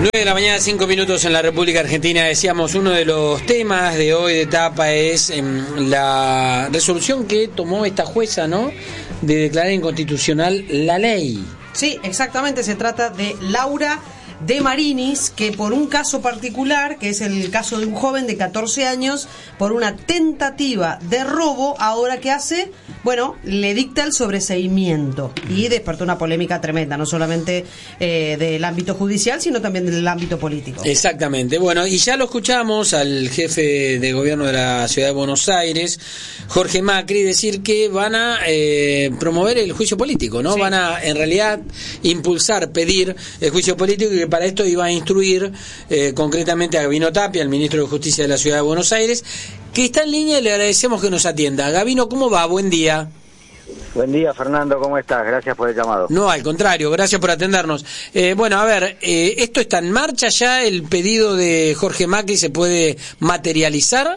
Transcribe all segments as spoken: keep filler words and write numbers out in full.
nueve de la mañana, cinco minutos en la República Argentina. Decíamos, uno de los temas de hoy de tapa es eh, la resolución que tomó esta jueza, ¿no?, de declarar inconstitucional la ley. Sí, exactamente, se trata de Laura de Marinis, que por un caso particular, que es el caso de un joven de catorce años, por una tentativa de robo, ahora ¿qué hace? Bueno, le dicta el sobreseimiento y despertó una polémica tremenda, no solamente eh, del ámbito judicial, sino también del ámbito político. Exactamente. Bueno, y ya lo escuchamos al jefe de gobierno de la ciudad de Buenos Aires, Jorge Macri, decir que van a eh, promover el juicio político, ¿no? Sí. Van a, en realidad, impulsar, pedir el juicio político, y que para esto iba a instruir eh, concretamente a Gabino Tapia, el ministro de Justicia de la ciudad de Buenos Aires, que está en línea y le agradecemos que nos atienda. Gabino, ¿cómo va? Buen día. Buen día, Fernando, ¿cómo estás? Gracias por el llamado. No, al contrario, gracias por atendernos. Eh, bueno, a ver, eh, ¿esto está en marcha ya? ¿El pedido de Jorge Macri se puede materializar?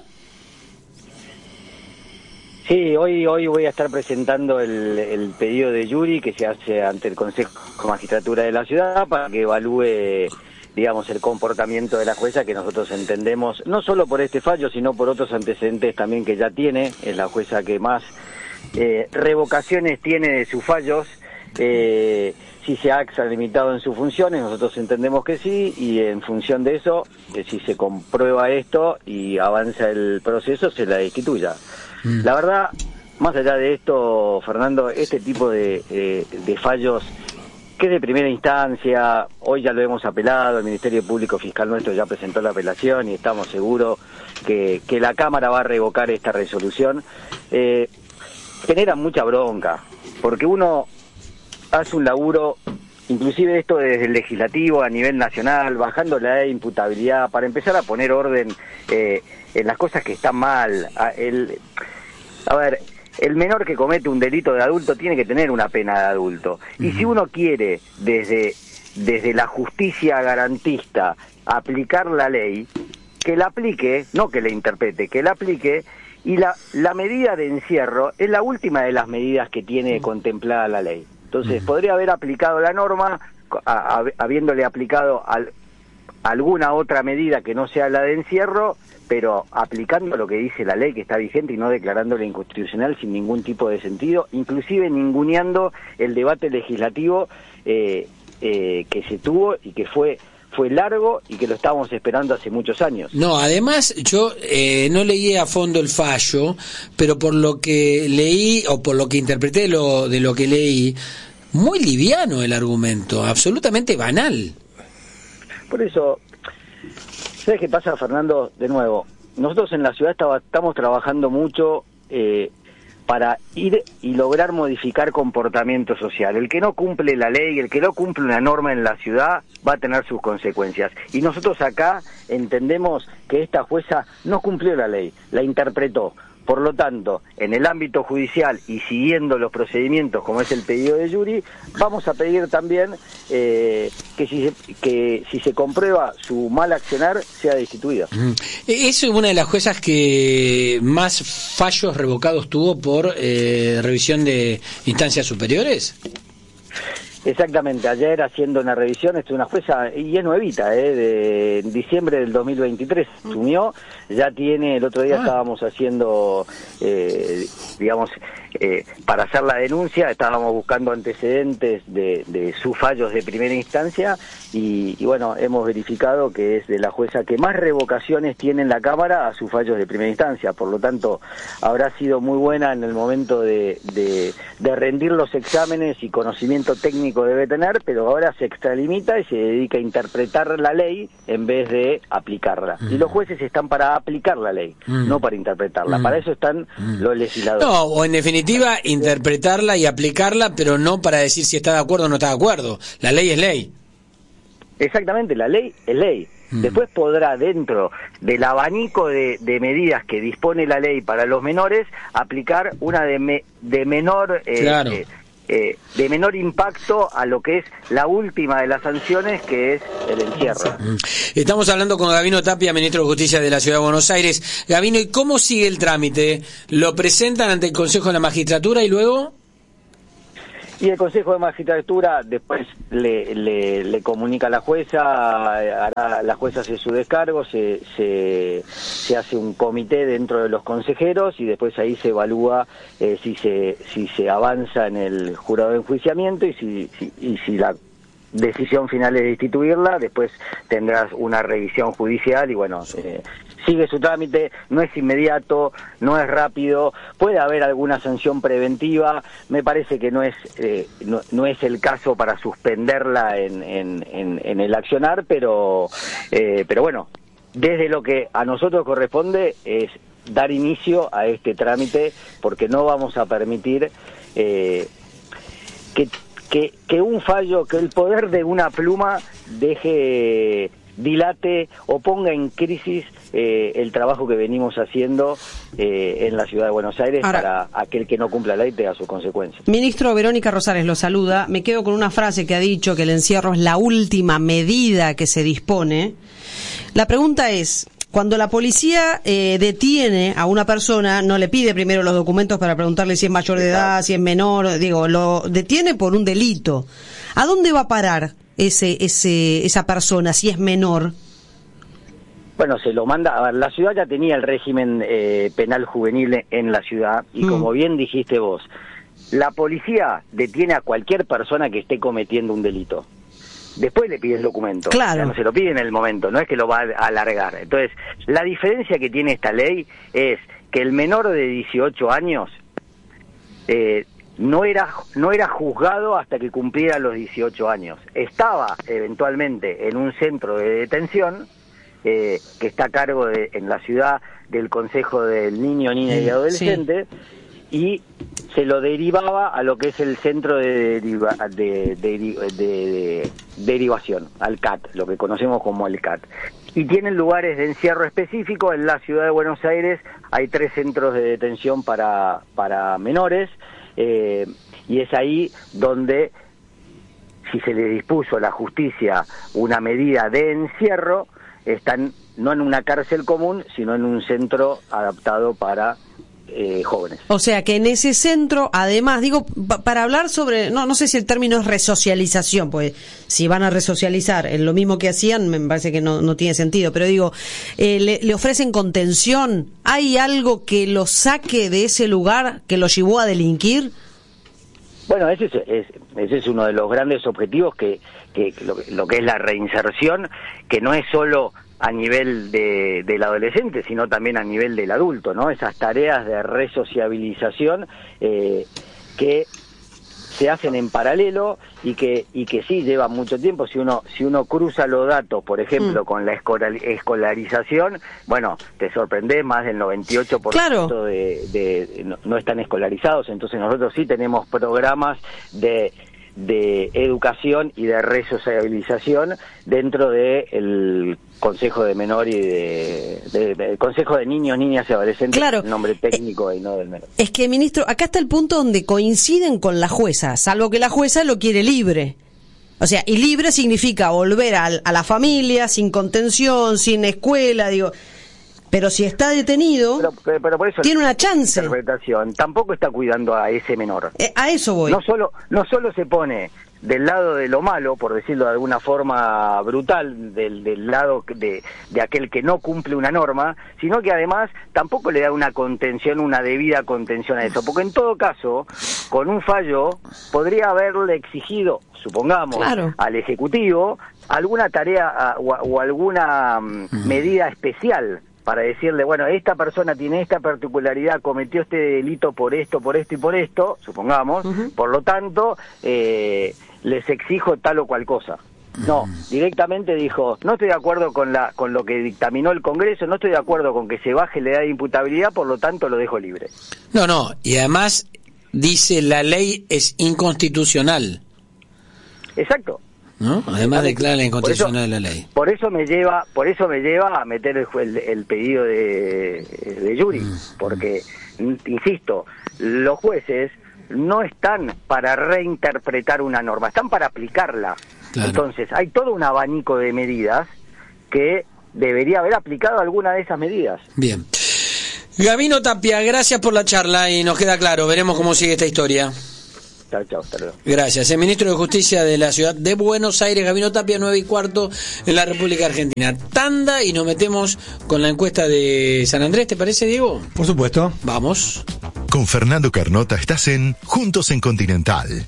Sí, hoy hoy voy a estar presentando el, el pedido de Yuri que se hace ante el Consejo de Magistratura de la ciudad para que evalúe, digamos, el comportamiento de la jueza, que nosotros entendemos, no solo por este fallo, sino por otros antecedentes también que ya tiene. Es la jueza que más eh, revocaciones tiene de sus fallos. Eh, si se ha extralimitado en sus funciones, nosotros entendemos que sí, y en función de eso, eh, si se comprueba esto y avanza el proceso, se la destituya. Mm. La verdad, más allá de esto, Fernando, este tipo de, eh, de fallos, que es de primera instancia, hoy ya lo hemos apelado, el Ministerio Público Fiscal nuestro ya presentó la apelación y estamos seguros que, que la Cámara va a revocar esta resolución, eh, genera mucha bronca, porque uno hace un laburo, inclusive esto desde el legislativo a nivel nacional, bajando la de imputabilidad, para empezar a poner orden eh, en las cosas que están mal. A, el, a ver, el menor que comete un delito de adulto tiene que tener una pena de adulto. Y si uno quiere, desde, desde la justicia garantista, aplicar la ley, que la aplique, no que la interprete, que la aplique. Y la, la medida de encierro es la última de las medidas que tiene contemplada la ley. Entonces, uh-huh. podría haber aplicado la norma, a, a, habiéndole aplicado al, alguna otra medida que no sea la de encierro, pero aplicando lo que dice la ley que está vigente y no declarándola inconstitucional sin ningún tipo de sentido, inclusive ninguneando el debate legislativo eh, eh, que se tuvo y que fue... fue largo y que lo estábamos esperando hace muchos años. No, además yo eh, no leí a fondo el fallo, pero por lo que leí o por lo que interpreté lo, de lo que leí, muy liviano el argumento, absolutamente banal. Por eso, ¿sabes qué pasa, Fernando? De nuevo, nosotros en la ciudad estaba, estamos trabajando mucho eh, para ir y lograr modificar comportamiento social. El que no cumple la ley, el que no cumple una norma en la ciudad, va a tener sus consecuencias. Y nosotros acá entendemos que esta jueza no cumplió la ley, la interpretó. Por lo tanto, en el ámbito judicial y siguiendo los procedimientos, como es el pedido de Yuri, vamos a pedir también eh, que, si se, que si se comprueba su mal accionar, sea destituida. ¿Es una de las juezas que más fallos revocados tuvo por eh, revisión de instancias superiores? Exactamente, ayer haciendo una revisión, es una jueza, y es nuevita, eh, de diciembre del dos mil veintitrés, asumió, ya tiene, el otro día ah. estábamos haciendo, eh, digamos, eh, para hacer la denuncia, estábamos buscando antecedentes de, de sus fallos de primera instancia, y, y bueno, hemos verificado que es de la jueza que más revocaciones tiene en la Cámara a sus fallos de primera instancia, por lo tanto, habrá sido muy buena en el momento de, de, de rendir los exámenes y conocimiento técnico debe tener, pero ahora se extralimita y se dedica a interpretar la ley en vez de aplicarla. Mm. Y los jueces están para aplicar la ley, mm. no para interpretarla. Mm. Para eso están mm. los legisladores. No, o en definitiva, interpretarla y aplicarla, pero no para decir si está de acuerdo o no está de acuerdo. La ley es ley. Exactamente, la ley es ley. Mm. Después podrá, dentro del abanico de, de medidas que dispone la ley para los menores, aplicar una de, me, de menor... Eh, claro. eh, Eh, de menor impacto a lo que es la última de las sanciones, que es el encierro. Estamos hablando con Gabino Tapia, ministro de Justicia de la Ciudad de Buenos Aires. Gabino, ¿y cómo sigue el trámite? ¿Lo presentan ante el Consejo de la Magistratura y luego...? Y el Consejo de Magistratura después le, le, le comunica a la jueza, hará, la jueza hace su descargo, se, se, se hace un comité dentro de los consejeros y después ahí se evalúa eh, si se si se avanza en el jurado de enjuiciamiento y si, si, y si la decisión final es destituirla, después tendrás una revisión judicial y bueno, eh, sigue su trámite, no es inmediato, no es rápido, puede haber alguna sanción preventiva, me parece que no es eh, no, no es el caso para suspenderla en, en, en, en el accionar, pero eh, pero bueno, desde lo que a nosotros corresponde es dar inicio a este trámite porque no vamos a permitir eh, que Que, que un fallo, que el poder de una pluma deje, dilate o ponga en crisis eh, el trabajo que venimos haciendo eh, en la ciudad de Buenos Aires. Ahora, para aquel que no cumpla la ley tenga sus consecuencias. Ministro, Verónica Rosales lo saluda. Me quedo con una frase que ha dicho, que el encierro es la última medida que se dispone. La pregunta es, cuando la policía eh, detiene a una persona, no le pide primero los documentos para preguntarle si es mayor de edad, si es menor, digo, lo detiene por un delito. ¿A dónde va a parar ese, ese, esa persona si es menor? Bueno, se lo manda, a ver, la ciudad ya tenía el régimen eh, penal juvenil en la ciudad y mm. como bien dijiste vos, la policía detiene a cualquier persona que esté cometiendo un delito. Después le pide el documento, claro. O sea, no se lo pide en el momento, no es que lo va a alargar. Entonces, la diferencia que tiene esta ley es que el menor de dieciocho años eh, no era no era juzgado hasta que cumpliera los dieciocho años. Estaba eventualmente en un centro de detención eh, que está a cargo de, en la ciudad del Consejo del Niño, Niña y Adolescente, sí. Y se lo derivaba a lo que es el centro de, deriva, de, de, de, de derivación, al C A T, lo que conocemos como el C A T. Y tienen lugares de encierro específico. En la ciudad de Buenos Aires hay tres centros de detención para, para menores, eh, y es ahí donde, si se le dispuso a la justicia una medida de encierro, están no en una cárcel común, sino en un centro adaptado para Eh, jóvenes. O sea que en ese centro, además, digo, pa para hablar sobre, no no sé si el término es resocialización, pues si van a resocializar en lo mismo que hacían, me parece que no, no tiene sentido, pero digo, eh, le, le ofrecen contención, ¿hay algo que lo saque de ese lugar que lo llevó a delinquir? Bueno, ese es, es, ese es uno de los grandes objetivos, que, que, que lo, lo que es la reinserción, que no es solo a nivel de, del adolescente, sino también a nivel del adulto, ¿no? Esas tareas de resociabilización eh, que se hacen en paralelo y que y que sí llevan mucho tiempo. Si uno si uno cruza los datos, por ejemplo, mm. con la escolarización, bueno, te sorprende, más del noventa y ocho por ciento claro. de, de, de no, no están escolarizados. Entonces nosotros sí tenemos programas de de educación y de resocialización dentro de el Consejo de Menor y de, de, de Consejo de Niños, Niñas y Adolescentes, claro. El nombre técnico eh, y no del menor. Es que, ministro, acá está el punto donde coinciden con la jueza, salvo que la jueza lo quiere libre. O sea, y libre significa volver a, a la familia, sin contención, sin escuela, digo. Pero si está detenido, pero, pero, pero por eso tiene una chance. Interpretación tampoco está cuidando a ese menor. Eh, a eso voy. No solo, no solo se pone del lado de lo malo, por decirlo de alguna forma brutal, del, del lado de, de aquel que no cumple una norma, sino que además tampoco le da una contención, una debida contención a eso. Porque en todo caso, con un fallo, podría haberle exigido, supongamos, claro. al Ejecutivo alguna tarea o, o alguna um, medida especial, para decirle, bueno, esta persona tiene esta particularidad, cometió este delito por esto, por esto y por esto, supongamos, uh-huh. por lo tanto, eh, les exijo tal o cual cosa. No, directamente dijo, no estoy de acuerdo con la con lo que dictaminó el Congreso, no estoy de acuerdo con que se baje la edad de imputabilidad, por lo tanto lo dejo libre. No, no, y además dice la ley es inconstitucional. Exacto. ¿No? Además declara la inconstitucionalidad de la ley. Por eso me lleva, por eso me lleva a meter el, el, el pedido de, de Yuri, mm. porque, insisto, los jueces no están para reinterpretar una norma, están para aplicarla. Claro. Entonces, hay todo un abanico de medidas que debería haber aplicado alguna de esas medidas. Bien. Gabino Tapia, gracias por la charla y nos queda claro, veremos cómo sigue esta historia. Chao, chao, hasta luego. Gracias. El ministro de Justicia de la ciudad de Buenos Aires, Gabino Tapia, nueve y cuarto en la República Argentina. Tanda y nos metemos con la encuesta de San Andrés, ¿te parece, Diego? Por supuesto. Vamos. Con Fernando Carnota estás en Juntos en Continental.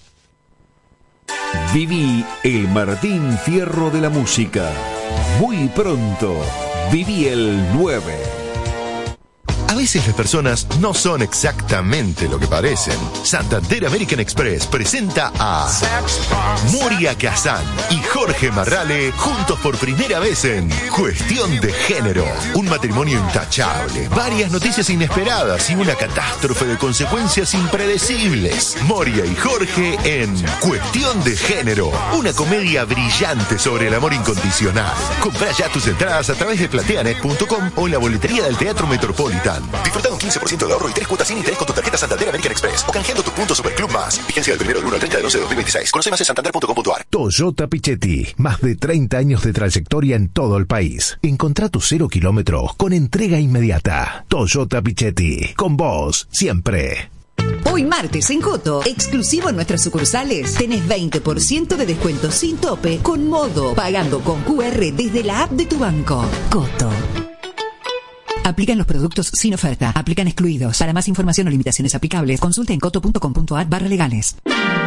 Viví el Martín Fierro de la música. Muy pronto, viví el nueve. A veces las personas no son exactamente lo que parecen. Santander American Express presenta a Moria Kazan y Jorge Marrale juntos por primera vez en Cuestión de Género. Un matrimonio intachable, varias noticias inesperadas y una catástrofe de consecuencias impredecibles. Moria y Jorge en Cuestión de Género, una comedia brillante sobre el amor incondicional. Comprá ya tus entradas a través de plateanet punto com o en la boletería del Teatro Metropolitan. Disfruta un quince por ciento de ahorro y tres cuotas sin interés con tu tarjeta Santander American Express o canjeando tus puntos Superclub Más. Vigencia del primero del uno al treinta de once de dos mil veintiséis. Conoce más en santander punto com punto a r. Toyota Pichetti, más de treinta años de trayectoria en todo el país. Encontrá tu cero kilómetros con entrega inmediata. Toyota Pichetti, con vos siempre. Hoy martes en Coto, exclusivo en nuestras sucursales, tenés veinte por ciento de descuento sin tope con Modo, pagando con Q R desde la app de tu banco. Coto. Aplican los productos sin oferta. Aplican excluidos. Para más información o limitaciones aplicables, consulte en coto punto com punto a r barra legales.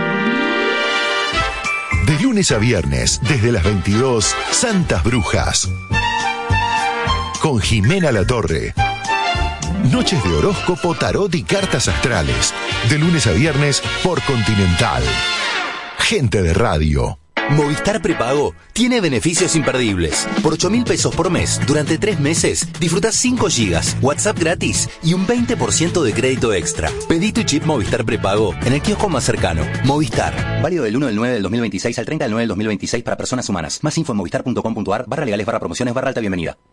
De lunes a viernes, desde las veintidós, Santas Brujas. Con Jimena Latorre. Noches de horóscopo, tarot y cartas astrales. De lunes a viernes por Continental. Gente de radio. Movistar Prepago tiene beneficios imperdibles. Por ocho mil pesos por mes, durante tres meses, disfrutás cinco gigas, WhatsApp gratis y un veinte por ciento de crédito extra. Pedí tu chip Movistar Prepago en el kiosco más cercano. Movistar. Válido del uno del nueve del dos mil veintiséis al treinta del nueve del dos mil veintiséis para personas humanas. Más info en movistar punto com punto a r barra legales barra promociones barra alta bienvenida.